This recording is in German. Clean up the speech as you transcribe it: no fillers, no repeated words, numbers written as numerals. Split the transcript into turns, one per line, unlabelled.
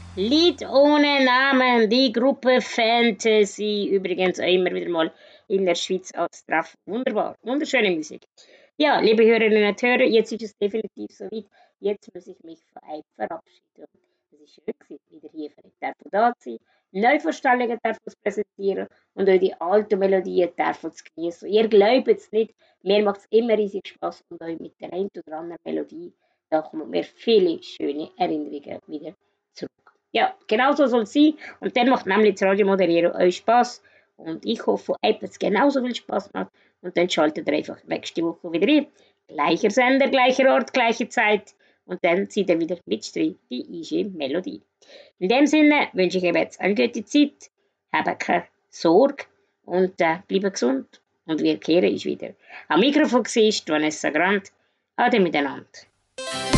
Lied ohne Namen, die Gruppe Fantasy, übrigens auch immer wieder mal in der Schweiz als Treff. Wunderbar, wunderschöne Musik. Ja, liebe Hörerinnen und Hörer, jetzt ist es definitiv soweit. Jetzt muss ich mich von euch verabschieden. Es ist schön gewesen, wieder hier für euch da zu sein. Neuvorstellungen darf uns präsentieren und auch die alten Melodien darf uns genießen. Ihr glaubt es nicht, mir macht es immer riesig Spaß und euch mit der einen oder anderen Melodie, da kommen mir viele schöne Erinnerungen wieder zurück. Ja, genau so soll es sein. Und dann macht nämlich das Radiomoderieren euch Spaß. Und ich hoffe, euch hat es genauso viel Spaß macht. Und dann schaltet ihr einfach nächste Woche wieder ein. Gleicher Sender, gleicher Ort, gleiche Zeit. Und dann seid ihr wieder mit Streit, die IG Melodie. In dem Sinne wünsche ich euch jetzt eine gute Zeit. Habt keine Sorge und bleibt gesund. Und wir kehren uns wieder. Am Mikrofon war Vanessa Grant. Ade miteinander.